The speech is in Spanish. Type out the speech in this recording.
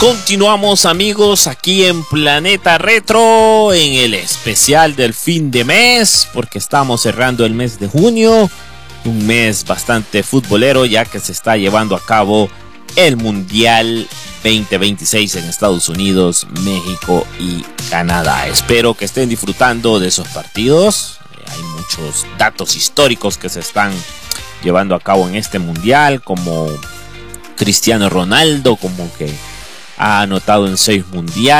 Continuamos, amigos, aquí en Planeta Retro, en el especial del fin de mes, porque estamos cerrando el mes de junio, un mes bastante futbolero, ya que se está llevando a cabo el Mundial 2026 en Estados Unidos, México y Canadá. Espero que estén disfrutando de esos partidos. Hay muchos datos históricos que se están llevando a cabo en este Mundial, como Cristiano Ronaldo, como que ha anotado en 6 mundiales.